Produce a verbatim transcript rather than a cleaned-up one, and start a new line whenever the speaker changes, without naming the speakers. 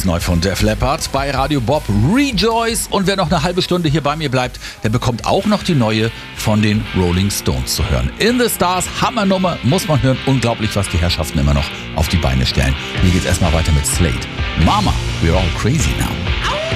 neu von Def Leppard bei Radio Bob, Rejoice. Und wer noch eine halbe Stunde hier bei mir bleibt, der bekommt auch noch die neue von den Rolling Stones zu hören. In the Stars, Hammernummer, muss man hören. Unglaublich, was die Herrschaften immer noch auf die Beine stellen. Hier geht's erstmal weiter mit Slade. Mama, we're all crazy now.